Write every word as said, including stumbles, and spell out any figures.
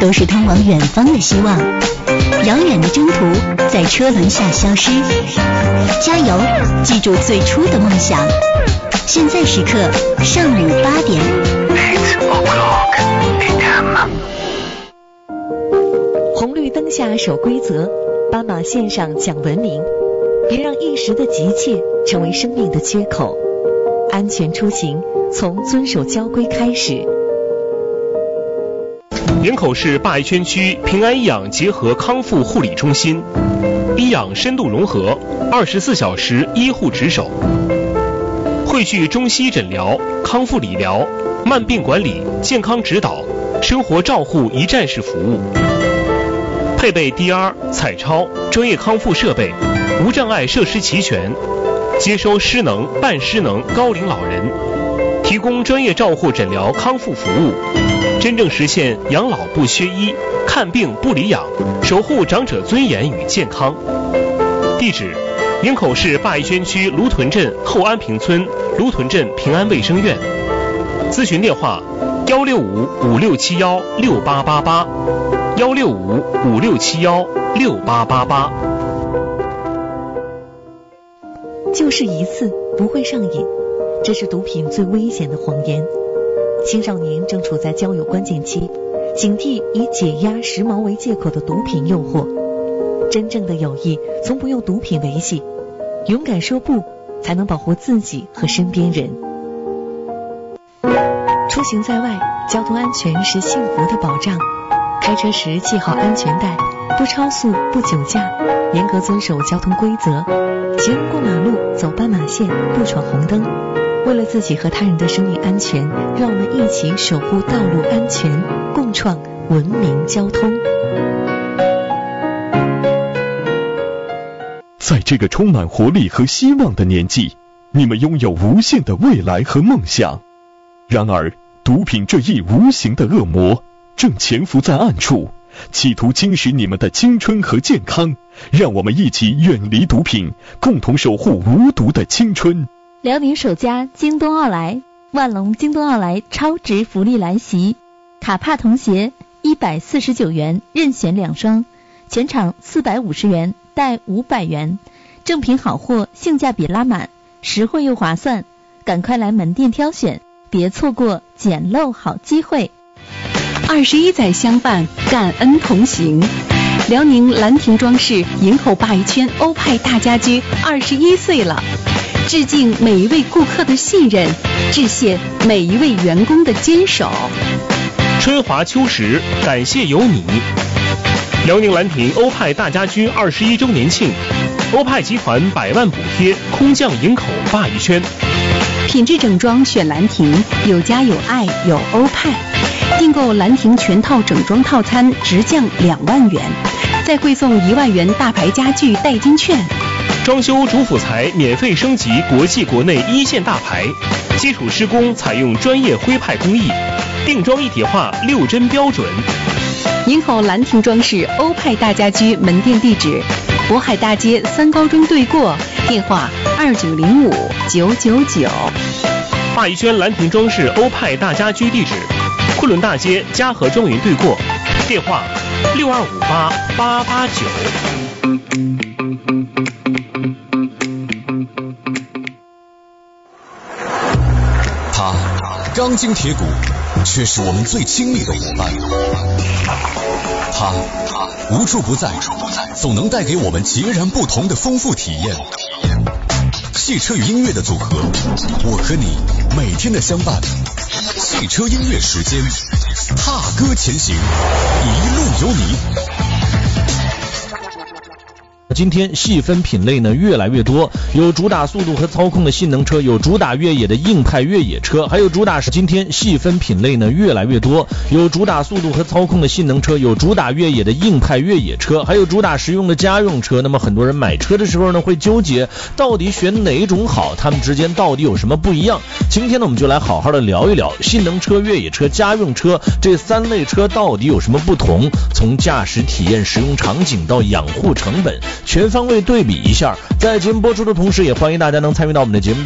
都是通往远方的希望。遥远的征途在车轮下消失。加油，记住最初的梦想。现在时刻上午八点。 红绿灯下守规则，斑马线上讲文明，别让一时的急切成为生命的缺口。安全出行，从遵守交规开始。 营口市灞宜轩区平安医养结合康复护理中心，医养深度融合，二十四小时医护值守，汇聚中西诊疗、康复理疗、慢病管理、健康指导、生活照护一站式服务，配备 D R、彩超、专业康复设备，无障碍设施齐全，接收失能、半失能高龄老人，提供专业照护诊疗康复服务，真正实现养老不缺医，看病不离养，守护长者尊严与健康。地址：营口市灞宜轩区芦屯镇后安平村芦屯镇平安卫生院。咨询电话：幺六五五六七幺六八八八，幺六五五六七幺六八八八。 就是一次，不会上瘾，这是毒品最危险的谎言。青少年正处在交友关键期，警惕以解压时髦为借口的毒品诱惑。真正的友谊从不用毒品维系，勇敢说不，才能保护自己和身边人。出行在外，交通安全是幸福的保障。开车时系好安全带，不超速，不酒驾，严格遵守交通规则，行人过马路走斑马线，不闯红灯。为了自己和他人的生命安全，让我们一起守护道路安全，共创文明交通。 在这个充满活力和希望的年纪，你们拥有无限的未来和梦想。然而，毒品这一无形的恶魔正潜伏在暗处，企图侵蚀你们的青春和健康。让我们一起远离毒品，共同守护无毒的青春。 辽宁首家京东奥莱，万隆京东奥莱超值福利来袭，卡帕童鞋一百四十九元任选两双，全场四百五十元带五百元，正品好货，性价比拉满，实惠又划算，赶快来门店挑选，别错过捡漏好机会。 二十一载相伴，感恩同行。辽宁兰亭装饰营口灞宜圈欧派大家居二十一岁了，致敬每一位顾客的信任，致谢每一位员工的坚守。 春华秋实，感谢有你。辽宁兰亭欧派大家居二十一周年庆，欧派集团百万补贴空降营口灞宜圈。 品质整装选兰亭，有家有爱有欧派。订购兰亭全套整装套餐直降两万元，再馈送一万元大牌家具代金券。 装修主辅材免费升级国际国内一线大牌，基础施工采用专业徽派工艺，定妆一体化六针标准。 营口兰亭装饰欧派大家居门店地址：渤海大街三高中对过，电话二九零五九九九。 灞宜轩兰亭装饰欧派大家居地址：昆仑大街嘉禾庄园对过，电话六二五八八八九。 他钢筋铁骨，却是我们最亲密的伙伴。他无处不在，总能带给我们截然不同的丰富体验。汽车与音乐的组合，我和你每天的相伴。汽车音乐时间，踏歌前行，一路有你。 今天细分品类呢越来越多，有主打速度和操控的性能车，有主打越野的硬派越野车，还有主打是今天细分品类呢越来越多，有主打速度和操控的性能车，有主打越野的硬派越野车，还有主打实用的家用车。那么很多人买车的时候呢会纠结到底选哪种好，它们之间到底有什么不一样。今天呢我们就来好好的聊一聊性能车、越野车、家用车这三类车到底有什么不同，从驾驶体验、使用场景到养护成本，全方位对比一下。在节目播出的同时，也欢迎大家能参与到我们的节目